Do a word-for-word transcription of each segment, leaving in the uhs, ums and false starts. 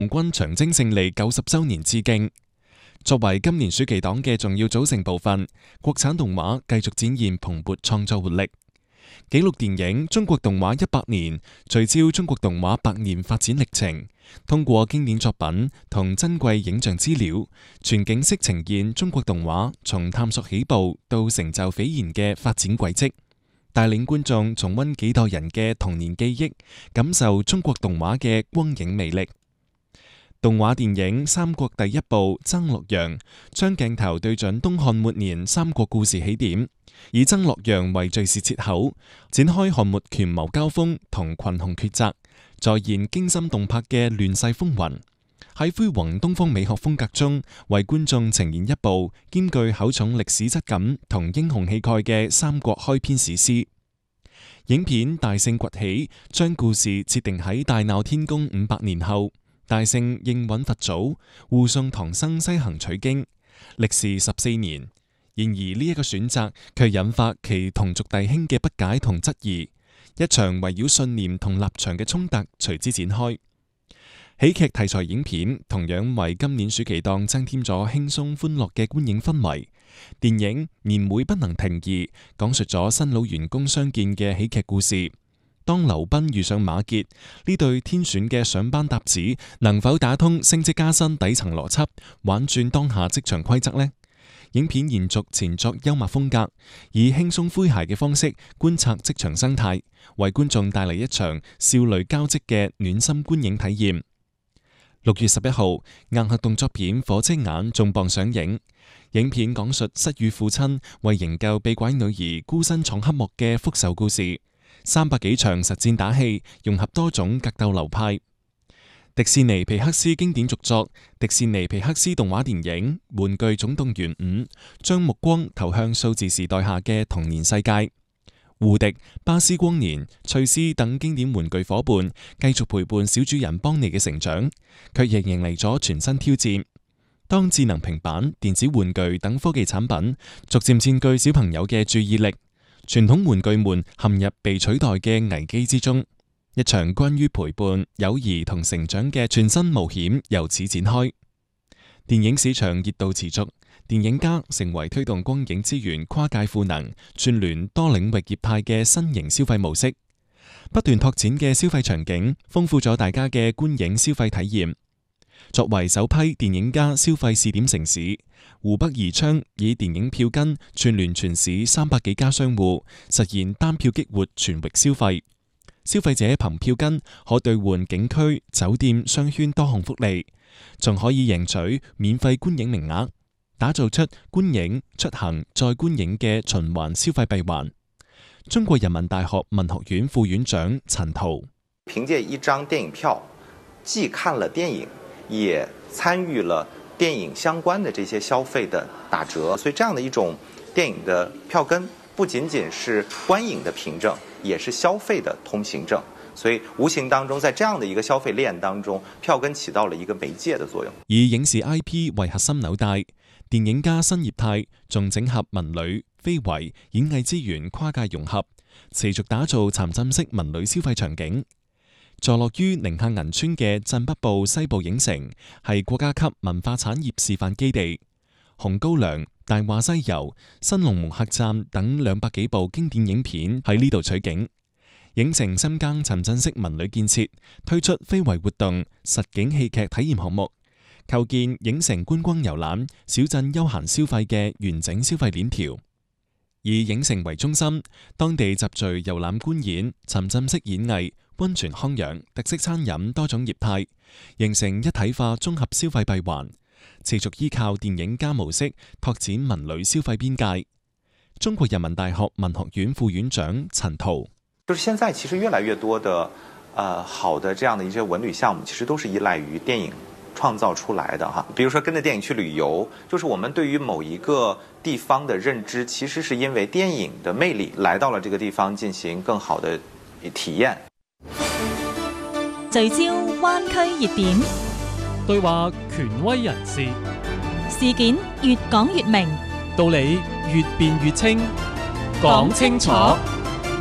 紅軍長征勝利九十週年致敬。作為今年暑期檔嘅重要組成部分，國產動畫繼續展現蓬勃創作活力。紀錄電影《中國動畫一百年》聚焦中國動畫百年發展歷程，通過經典作品同珍貴影像資料，全景式呈現中國動畫從探索起步到成就斐然嘅發展軌跡，帶領觀眾重溫幾代人嘅童年記憶，感受中國動畫嘅光影魅力。動畫電影《三國》第一部《曾洛陽》將鏡頭對準東漢末年三國故事起點，以曾洛陽為敘事切口，展開漢末權謀交鋒同群雄抉擇，再現驚心動魄嘅亂世風雲。喺恢宏東方美學風格中，為觀眾呈現一部兼具厚重歷史質感同英雄氣概嘅三國開篇史詩。影片《大聖崛起》將故事設定喺大鬧天宮五百年後。大聖應允佛祖，護送唐僧西行取經，歷時十四年。然而呢一個選擇卻引發其同族弟兄嘅不解同質疑，一場圍繞信念同立場嘅衝突隨之展開。喜劇題材影片同樣為今年暑期檔增添咗輕鬆歡樂嘅觀影氛圍。電影《年會不能停兒》講述咗新老員工相見嘅喜劇故事。當劉斌遇上馬傑，呢對天選嘅上班搭子能否打通升職加薪底層邏輯，玩轉當下職場規則呢？影片延續前作幽默風格，以輕鬆詼諧嘅方式觀察職場生態，為觀眾帶嚟一場笑淚交織嘅暖心觀影體驗。六月十一號，硬核動作片《火車眼》重磅上映。影片講述失語父親為營救被拐女兒孤身闖黑幕嘅復仇故事。三百幾場實戰打戲，融合多種格鬥流派。迪士尼皮克斯經典續作《迪士尼皮克斯動畫電影玩具總動員五》將目光投向數字時代下嘅童年世界。胡迪、巴斯光年、翠絲等經典玩具伙伴繼續陪伴小主人邦尼嘅成長，卻亦迎嚟咗全新挑戰。當智能平板、電子玩具等科技產品逐漸佔據小朋友嘅注意力，傳統玩具們陷入被取代嘅危機之中，一場關於陪伴、友誼同成長嘅全新冒險由此展開。電影市場熱度持續，電影家成為推動光影資源跨界賦能、串聯多領域業態嘅新型消費模式。不斷拓展嘅消費場景，豐富咗大家嘅觀影消費體驗。作為首批電影家消費試點城市，湖北宜昌以電影票根串聯全市三百幾家商戶，實現單票激活全域消費。消費者憑票根可兌換景區、酒店、商圈多項福利，仲可以贏取免費觀影名額，打造出觀影、出行再觀影嘅循環消費閉環。中國人民大學文學院副院長陳濤： 憑借一張電影票，既看了電影，也參與了電影相關的這些消費的打折，所以這樣的一種電影的票根不僅僅是觀影的憑證，也是消費的通行證。所以無形當中，在這樣的一個消費鏈當中，票根起到了一個媒介的作用。 以影視 I P 為核心紐帶，電影家新業態仲整合文旅、非遺、演藝資源跨界融合，持續打造沉浸式文旅消費場景。坐落於寧夏銀川嘅鎮北部西部影城係國家級文化產業示範基地，紅高粱、大話西遊、新龍門客棧等兩百幾部經典影片喺呢度取景。影城深耕沉浸式文旅建設，推出非遺活動、實景戲劇體驗項目，構建影城觀光遊覽、小鎮休閒消費嘅完整消費鏈條。以影城為中心，當地集聚遊覽觀演、沉浸式演藝、溫泉康養、特色餐飲多種業態，形成一體化綜合消費閉環，持續依靠電影加模式拓展文旅消費邊界。中國人民大學文學院副院長陳濤： 就是現在其實越來越多的，呃，好的這樣的一些文旅項目，其實都是依賴於電影創造出來的哈。比如說跟着電影去旅遊，就是我們對於某一個地方的認知，其實是因為電影的魅力來到了這個地方進行更好的體驗。 聚焦灣區熱點， 對話權威人士， 事件越講越明， 道理越辯越清，講清楚。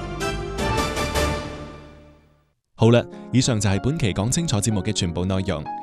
好啦，以上就係本期講清楚節目嘅全部內容。